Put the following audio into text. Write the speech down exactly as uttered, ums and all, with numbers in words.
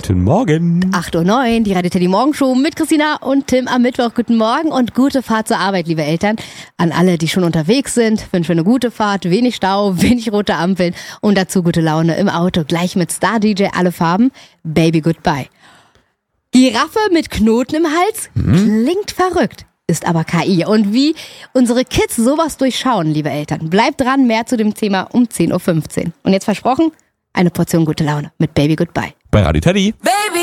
Guten Morgen. acht Uhr neun, die Radio Teddy Morgenshow mit Christina und Tim am Mittwoch. Guten Morgen und gute Fahrt zur Arbeit, liebe Eltern. An alle, die schon unterwegs sind, wünsche eine gute Fahrt, wenig Stau, wenig rote Ampeln und dazu gute Laune im Auto. Gleich mit Star-D J Alle Farben, Baby Goodbye. Giraffe mit Knoten im Hals? Hm? Klingt verrückt, ist aber K I. Und wie unsere Kids sowas durchschauen, liebe Eltern. Bleibt dran, mehr zu dem Thema um zehn Uhr fünfzehn. Und jetzt versprochen, eine Portion gute Laune mit Baby Goodbye. Bei Radio Teddy. Baby.